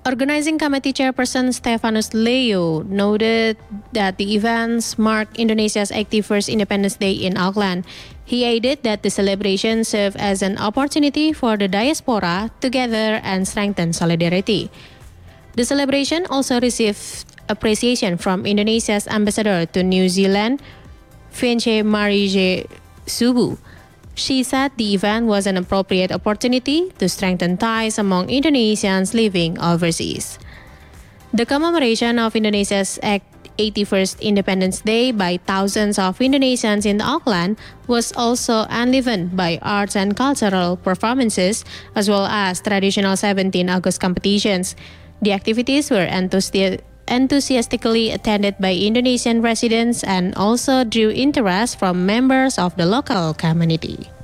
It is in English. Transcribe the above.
Organizing Committee Chairperson Stefanus Leo noted that the events mark Indonesia's 81st Independence Day in Auckland. He added that the celebration served as an opportunity for the diaspora to gather and strengthen solidarity. The celebration also received appreciation from Indonesia's ambassador to New Zealand, Vince Marije Subu. She said the event was an appropriate opportunity to strengthen ties among Indonesians living overseas. The commemoration of Indonesia's 81st Independence Day by thousands of Indonesians in Auckland was also enlivened by arts and cultural performances, as well as traditional 17 August competitions. The activities were enthusiastically attended by Indonesian residents and also drew interest from members of the local community.